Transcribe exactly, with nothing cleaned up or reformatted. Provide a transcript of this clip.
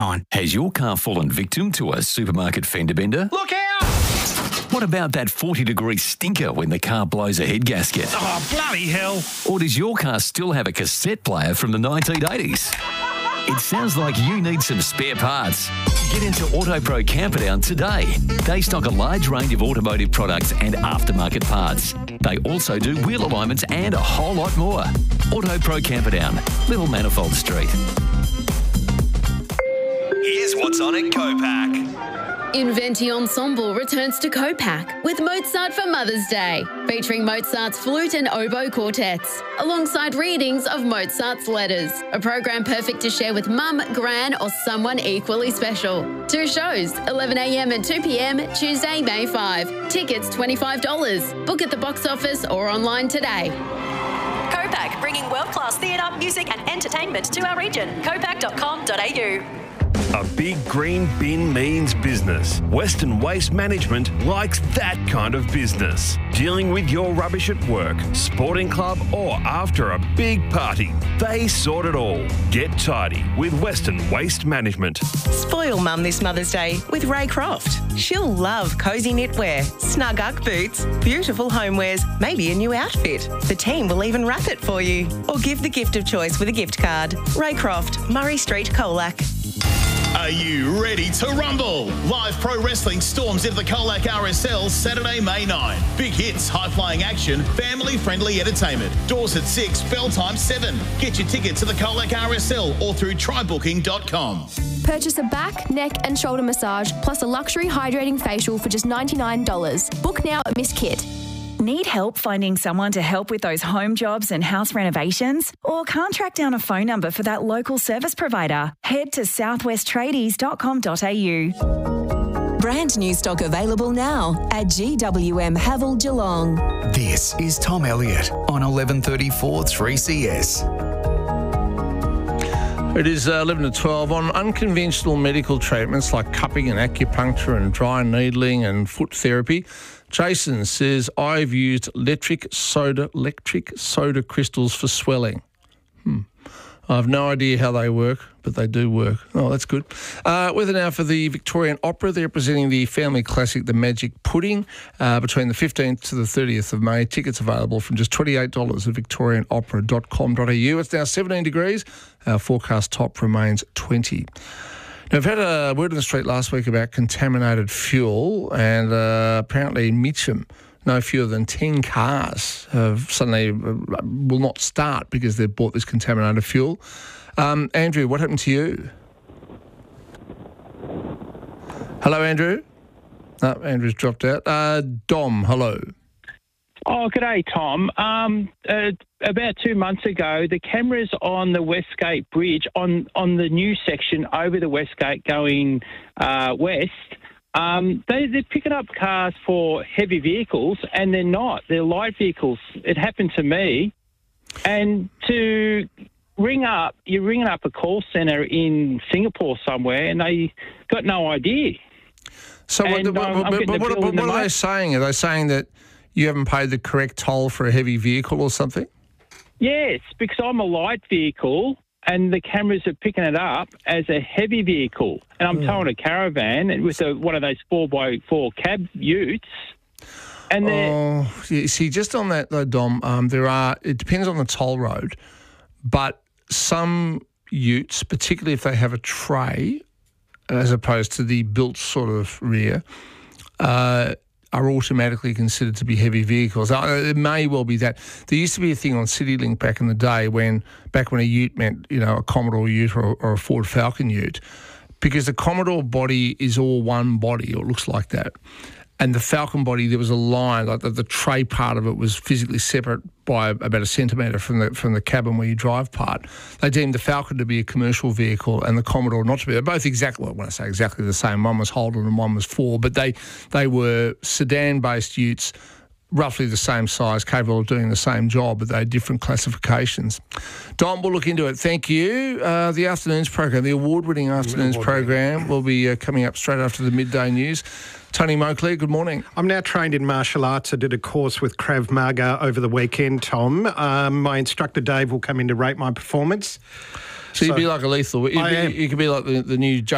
On. Has your car fallen victim to a supermarket fender bender? Look out! What about that forty degree stinker when the car blows a head gasket? Oh, bloody hell. Or does your car still have a cassette player from the nineteen eighties? It sounds like you need some spare parts. Get into AutoPro Camperdown today. They stock a large range of automotive products and aftermarket parts. They also do wheel alignments and a whole lot more. AutoPro Camperdown, Little Manifold Street. Here's what's on at Copac. Inventi Ensemble returns to Copac with Mozart for Mother's Day, featuring Mozart's flute and oboe quartets, alongside readings of Mozart's letters, a program perfect to share with mum, gran or someone equally special. Two shows, eleven a m and two p m, Tuesday, May fifth. Tickets twenty-five dollars. Book at the box office or online today. Copac, bringing world-class theatre, music and entertainment to our region. copac dot com dot a u. A big green bin means business. Western Waste Management likes that kind of business. Dealing with your rubbish at work, sporting club or after a big party. They sort it all. Get tidy with Western Waste Management. Spoil Mum this Mother's Day with Ray Croft. She'll love cosy knitwear, snug Ugg boots, beautiful homewares, maybe a new outfit. The team will even wrap it for you. Or give the gift of choice with a gift card. Ray Croft, Murray Street, Colac. Are you ready to rumble? Live pro wrestling storms into the Colac R S L Saturday, May ninth. Big hits, high-flying action, family-friendly entertainment. Doors at six, bell time seven. Get your tickets at the Colac R S L or through try booking dot com. Purchase a back, neck and shoulder massage plus a luxury hydrating facial for just ninety-nine dollars. Book now at Miss Kit. Need help finding someone to help with those home jobs and house renovations? Or can't track down a phone number for that local service provider? Head to southwest tradies dot com dot a u. Brand new stock available now at G W M Haval Geelong. This is Tom Elliott on eleven thirty-four three C S. It is uh, eleven to twelve. On unconventional medical treatments like cupping and acupuncture and dry needling and foot therapy, Jason says, I've used electric soda, electric soda crystals for swelling. Hmm. I have no idea how they work, but they do work. Oh, that's good. Uh, weather now for the Victorian Opera. They're presenting the family classic, The Magic Pudding, uh, between the fifteenth to the thirtieth of May. Tickets available from just twenty-eight dollars at victorian opera dot com dot a u. It's now seventeen degrees. Our forecast top remains twenty. Now, we've had a word on the street last week about contaminated fuel, and uh, apparently Mitcham, no fewer than ten cars have suddenly uh, will not start because they've bought this contaminated fuel. Um, Andrew, what happened to you? Hello, Andrew? No, Andrew's dropped out. Uh, Dom, hello. Oh, g'day, Tom. Um, uh, about two months ago, the cameras on the Westgate Bridge, on, on the new section over the Westgate going uh, west, um, they, they're picking up cars for heavy vehicles, and they're not. They're light vehicles. It happened to me. And to ring up, you're ringing up a call centre in Singapore somewhere, and they got no idea. So what, and, what, um, what, what, what, what, what are they saying? Are they saying that you haven't paid the correct toll for a heavy vehicle or something? Yes, because I'm a light vehicle and the cameras are picking it up as a heavy vehicle. And I'm mm. towing a caravan with a, one of those four by four cab utes. And oh, you see, just on that though, Dom, um, there are, it depends on the toll road, but some utes, particularly if they have a tray, as opposed to the built sort of rear, uh, are automatically considered to be heavy vehicles. It may well be that. There used to be a thing on CityLink back in the day when, back when a ute meant, you know, a Commodore ute or, or a Ford Falcon ute, because the Commodore body is all one body, or it looks like that. And the Falcon body, there was a line, like the, the tray part of it was physically separate by about a centimetre from the from the cabin where you drive part. They deemed the Falcon to be a commercial vehicle and the Commodore not to be. They're both exactly, well, when I say exactly the same, one was Holden and one was Ford, but they, they were sedan-based utes, roughly the same size, capable of doing the same job, but they had different classifications. Don, we'll look into it. Thank you. Uh, the Afternoons program, the award-winning Afternoons program, will be uh, coming up straight after the midday news. Tony Moakley, good morning. I'm now trained in martial arts. I did a course with Krav Maga over the weekend, Tom. Um, my instructor, Dave, will come in to rate my performance. So, so you'd be like a lethal. You'd I be, am. You could be like the, the new J